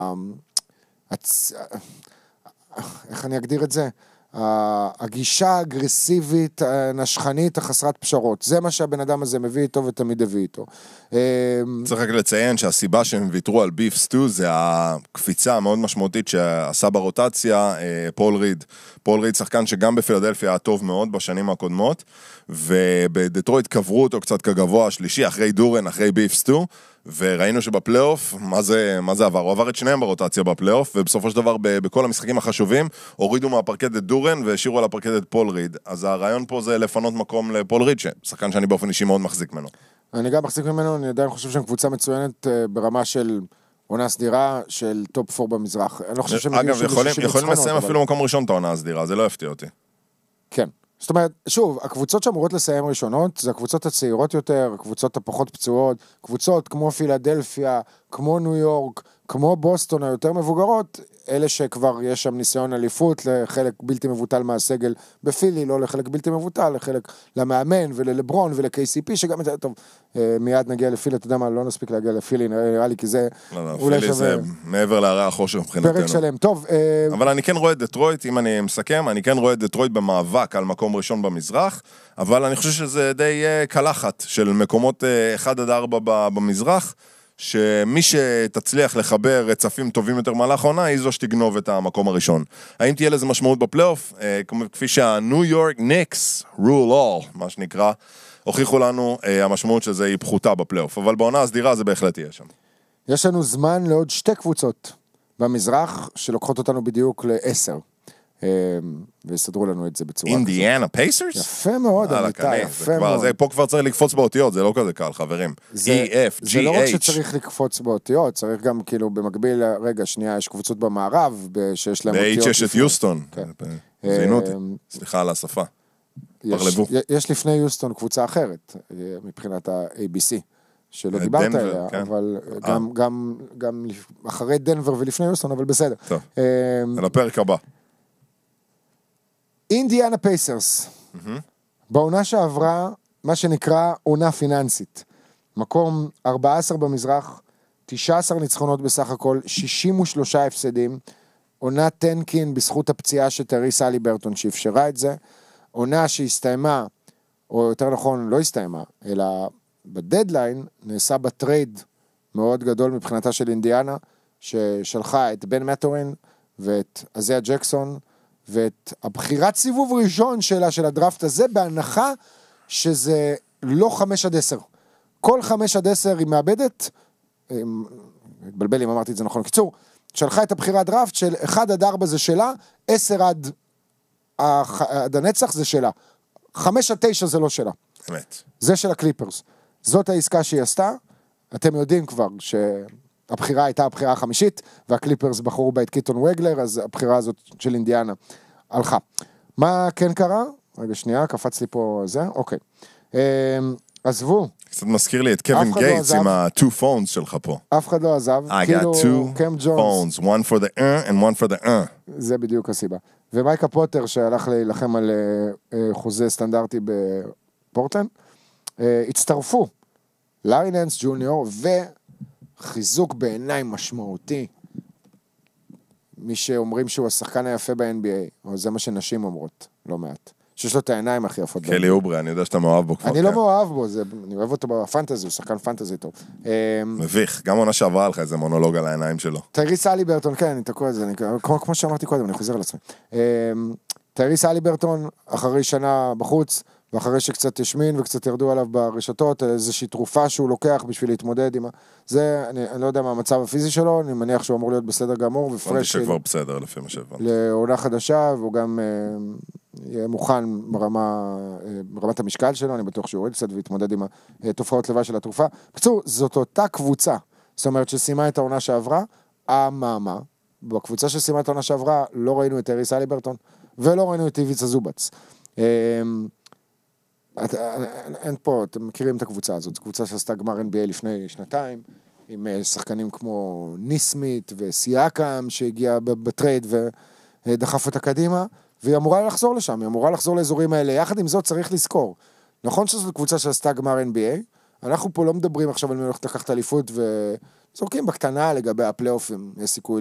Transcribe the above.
איך אני אגדיר את זה? הגישה האגרסיבית, הנשכנית, החסרת פשרות. זה מה שהבן אדם הזה מביא איתו ותמיד הביא איתו. צריך רק לציין שהסיבה שהם ויתרו על ביף סטו זה הקפיצה המאוד משמעותית שעשה ברוטציה פול ריד. פול ריד שחקן שגם בפילדלפיה היה טוב מאוד בשנים הקודמות, ובדטרויט קברו אותו קצת כגבוה השלישי, אחרי דורן, אחרי ביף סטו, וראינו שבפלייאוף, מה זה עבר? הוא עבר את שניהם ברוטציה בפלייאוף, ובסופו של דבר בכל המשחקים החשובים, הורידו מהפרקט את דורן, והשאירו על הפרקט את פול ריד. אז הרעיון פה זה לפנות מקום לפול ריד, שחקן שאני באופן אישי מאוד מחזיק ממנו. אני גם מחזיק ממנו, אני עדיין חושב שהם קבוצה מצוינת ברמה של עונה סדירה, של טופ 4 במזרח. אני לא חושב שהם אגב, יכולים לסיים אפילו מקום ראשון את העונה הסדירה, זה לא הפתיע אותי. כן. זאת אומרת, שוב, הקבוצות שאמורות לסיים ראשונות, זה הקבוצות הצעירות יותר, הקבוצות הפחות פצועות, קבוצות כמו פילדלפיה, כמו ניו יורק, כמו בוסטון, היותר מבוגרות, אלה שכבר יש שם ניסיון אליפות לחלק בלתי מבוטל מהסגל בפילי, לא לחלק בלתי מבוטל, לחלק למאמן וללברון ול-KCP, שגם טוב, מיד נגיע לפילי, אתה יודע מה, לא נספיק להגיע לפילי, נראה לי, כי זה פילי זה מעבר להרי החושר מבחינתנו. פרק שלם, טוב. אבל אני כן רואה את דטרויט, אם אני מסכם, אני כן רואה את דטרויט במאבק על מקום ראשון במזרח, אבל אני חושב שזה די קלחת של מקומות 1-4 במזרח, שמי שתצליח לחבר רצפים טובים יותר מהלך העונה, היא זו שתגנוב את המקום הראשון. האם תהיה לזה משמעות בפלייאוף? כפי שהניו יורק ניקס, rule all, מה שנקרא, הוכיחו לנו, המשמעות של זה היא פחותה בפלייאוף, אבל בעונה הסדירה זה בהחלט יהיה שם. יש לנו זמן לעוד 2 קבוצות במזרח, שלוקחות אותנו בדיוק ל10. ויסדרו לנו את זה בצורה כזאת. אינדיאנה פייסרס? יפה מאוד, אמיתי, יפה מאוד. פה כבר צריך לקפוץ באותיות, זה לא כזה קל, חברים. E-F, G-H. זה לא רק שצריך לקפוץ באותיות, צריך גם כאילו במקביל, רגע, שנייה, יש קבוצות במערב, שיש להם אותיות. ב-H יש את יוסטון. זיינו אותי, סליחה על השפה. פרלבו. יש לפני יוסטון קבוצה אחרת, מבחינת ה-ABC, שלא דיברת עליה, אבל גם אחרי דנבר ולפני יוסטון, אבל בסדר. טוב, על הפרק הבא. אינדיאנה פייסרס, בעונה שעברה, מה שנקרא עונה פיננסית, מקום 14 במזרח, 19 ניצחונות בסך הכל, 63 הפסדים, עונה טנקין בזכות הפציעה של טריס הליברטון שאפשרה את זה, עונה שהסתיימה, או יותר נכון לא הסתיימה, אלא בדדליין נעשה בטרייד מאוד גדול מבחינתה של אינדיאנה, ששלחה את בן מטורין ואת אזיה ג'קסון, ואת הבחירת סיבוב ראשון שלה, של הדראפט הזה, בהנחה שזה לא 5-10. כל 5-10 היא מאבדת, התבלבל אם אמרתי את זה נכון, קיצור, שלחה את הבחירת דראפט של 1-4 זה שלה, 10 עד הנצח זה שלה. 5-9 זה לא שלה. אמת. זה של הקליפרס. זאת העסקה שהיא עשתה, אתם יודעים כבר הבחירה הייתה הבחירה החמישית, והקליפרס בחרו בה את קיטון וגלר, אז הבחירה הזאת של אינדיאנה הלכה. מה כן קרה? רגע שנייה, קפץ לי פה זה, אוקיי. עזבו. קצת מזכיר לי את קווין גייטס עם ה-2 phones שלך פה. אף אחד לא עזב. I got 2 phones, one for the and one for the זה בדיוק הסיבה. ומייקה פוטר שהלך להילחם על חוזה סטנדרטי בפורטלנד, הצטרפו לארי ננס ג'וניור חיזוק בעיניים משמעותי, מי שאומרים שהוא השחקן היפה ב-NBA, או זה מה שנשים אומרות, לא מעט. שיש לו את העיניים הכי יפות. קלי אוברי, אני יודע שאתה מאוהב בו כבר. אני לא מאוהב בו, אני אוהב אותו בפנטזי, הוא שחקן פנטזי טוב. מביך, גם עונה שעברה לך איזה מונולוג על העיניים שלו. טייריס הליברטון, כן, אני תקוע את זה, כמו שאמרתי קודם, אני חוזר על עצמי. טייריס הליברטון, אחרי שנה בחוץ, ואחרי שקצת השמין וקצת ירדו עליו ברשתות, איזושהי תרופה שהוא לוקח בשביל להתמודד עם זה, אני לא יודע מה המצב הפיזי שלו, אני מניח שהוא אמור להיות בסדר גמור, ופרש שכבר בסדר לפי מה שהבנתי. לעונה חדשה, והוא גם יהיה מוכן ברמת המשקל שלו, אני בטוח שהוא יוריד קצת ויתמודד עם התופעות לוואי של התרופה. בקיצור, זאת אותה קבוצה, זאת אומרת שסיימה את העונה שעברה, אממה, בקבוצה שסיימה את העונה שעברה, לא ראינו את טייריס הליברטון, ולא ראינו את איביצה זובץ. אין פה, אתם מכירים את הקבוצה הזאת, זו קבוצה שעשתה גמר NBA לפני שנתיים, עם שחקנים כמו ניסמית וסייקם שהגיע בטרייד ודחף אותה קדימה, והיא אמורה לחזור לשם, היא אמורה לחזור לאזורים האלה. יחד עם זאת צריך לזכור, נכון שזו קבוצה שעשתה גמר NBA, אנחנו פה לא מדברים עכשיו על מי הולכת לקחת אליפות, וזורקים בקטנה לגבי הפלייאופים, יש סיכוי